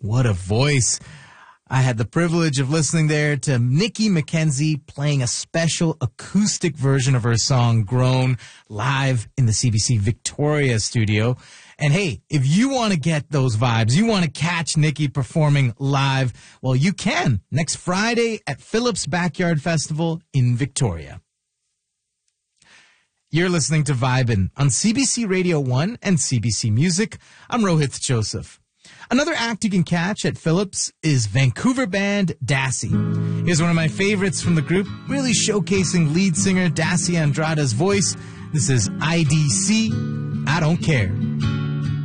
What a voice. I had the privilege of listening there to Nikki McKenzie playing a special acoustic version of her song Grown live in the CBC Victoria studio. And hey, if you want to get those vibes, you want to catch Nikki performing live, well, you can next Friday at Phillips Backyard Festival in Victoria. You're listening to Vibin' on CBC Radio 1 and CBC Music. I'm Rohith Joseph. Another act you can catch at Phillips is Vancouver band Dassie. Here's one of my favorites from the group, really showcasing lead singer Dassie Andrada's voice. This is IDC, I Don't Care.